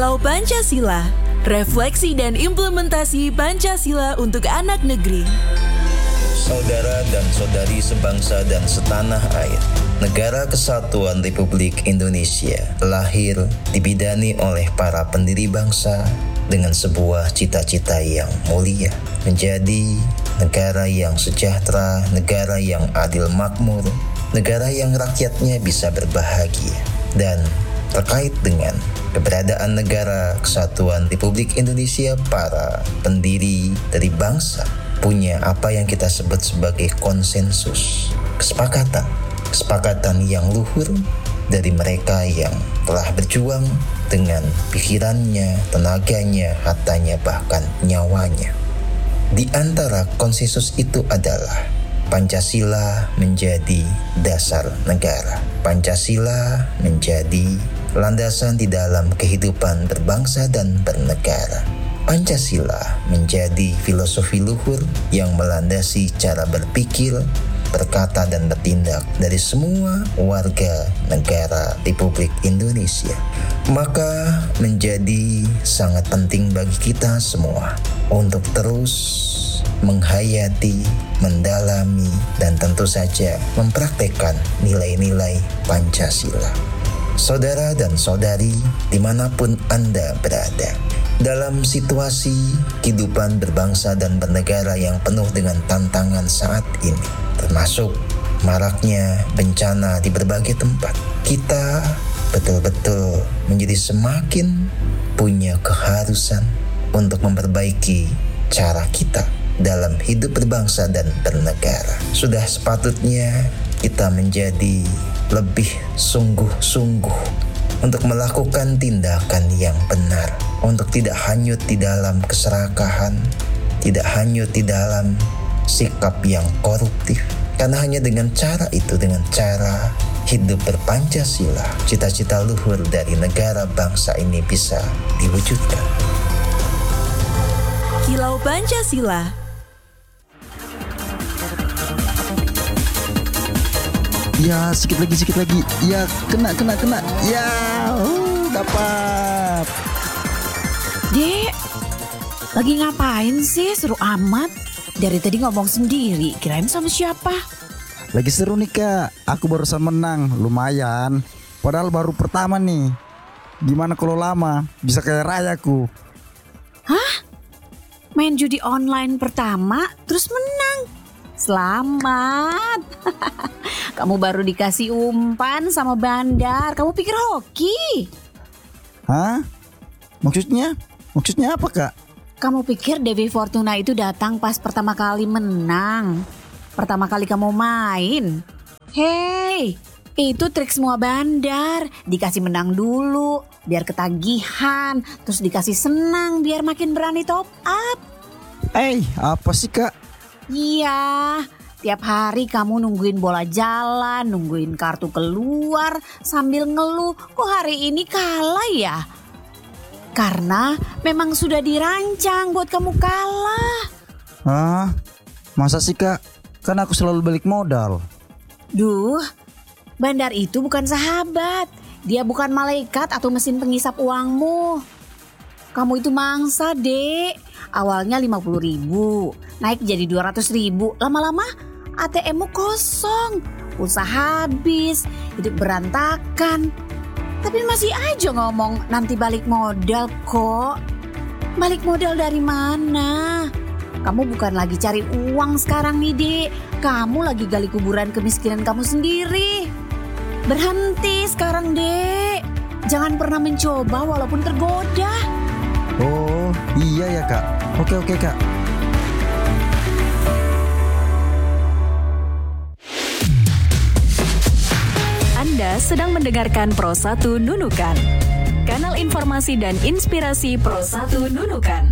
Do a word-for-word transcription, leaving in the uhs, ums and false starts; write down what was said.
Kilau Pancasila, refleksi dan implementasi Pancasila untuk anak negeri. Saudara dan saudari sebangsa dan setanah air, Negara Kesatuan Republik Indonesia lahir dibidani oleh para pendiri bangsa dengan sebuah cita-cita yang mulia, menjadi negara yang sejahtera, negara yang adil makmur, negara yang rakyatnya bisa berbahagia. Dan terkait dengan keberadaan Negara Kesatuan Republik Indonesia, para pendiri dari bangsa punya apa yang kita sebut sebagai konsensus, kesepakatan, kesepakatan yang luhur dari mereka yang telah berjuang dengan pikirannya, tenaganya, hartanya, bahkan nyawanya. Di antara konsensus itu adalah Pancasila menjadi dasar negara. Pancasila menjadi landasan di dalam kehidupan berbangsa dan bernegara. Pancasila menjadi filosofi luhur yang melandasi cara berpikir, berkata dan bertindak dari semua warga negara Republik Indonesia. Maka menjadi sangat penting bagi kita semua untuk terus menghayati, mendalami, dan tentu saja mempraktekkan nilai-nilai Pancasila. Saudara dan saudari dimanapun Anda berada, dalam situasi kehidupan berbangsa dan bernegara yang penuh dengan tantangan saat ini, termasuk maraknya bencana di berbagai tempat, kita betul-betul menjadi semakin punya keharusan untuk memperbaiki cara kita dalam hidup berbangsa dan bernegara. Sudah sepatutnya kita menjadi lebih sungguh-sungguh untuk melakukan tindakan yang benar, untuk tidak hanyut di dalam keserakahan, tidak hanyut di dalam sikap yang koruptif. Karena hanya dengan cara itu, dengan cara hidup berpancasila, cita-cita luhur dari negara bangsa ini bisa diwujudkan. Kilau Pancasila. Ya, sedikit lagi, sedikit lagi. Ya, kena, kena, kena. Ya, uh, dapat. Dek, lagi ngapain sih? Seru amat. Dari tadi ngomong sendiri, kirain sama siapa? Lagi seru nih Kak, aku barusan menang, lumayan. Padahal baru pertama nih. Gimana kalau lama, bisa kayak rayaku. Hah? Main judi online pertama, terus menang? Selamat. Kamu baru dikasih umpan sama Bandar, kamu pikir hoki? Hah? Maksudnya? Maksudnya apa Kak? Kamu pikir Dewi Fortuna itu datang pas pertama kali menang? Pertama kali kamu main? Hei, itu trik semua Bandar. Dikasih menang dulu, biar ketagihan. Terus dikasih senang, biar makin berani top up. Eh, apa sih Kak? Iya, tiap hari kamu nungguin bola jalan, nungguin kartu keluar sambil ngeluh, kok hari ini kalah ya? Karena memang sudah dirancang buat kamu kalah. Hah? Masa sih Kak? Kan aku selalu balik modal. Duh, Bandar itu bukan sahabat. Dia bukan malaikat atau mesin penghisap uangmu. Kamu itu mangsa, Dek. Awalnya lima puluh ribu, naik jadi dua ratus ribu. Lama-lama A T M-mu kosong, usaha habis, hidup berantakan. Tapi masih aja ngomong nanti balik modal kok. Balik modal dari mana? Kamu bukan lagi cari uang sekarang nih, Dek. Kamu lagi gali kuburan kemiskinan kamu sendiri. Berhenti sekarang, Dek. Jangan pernah mencoba walaupun tergoda. Oh, iya ya Kak. Oke, oke Kak. Anda sedang mendengarkan Pro satu Nunukan, kanal informasi dan inspirasi Pro satu Nunukan.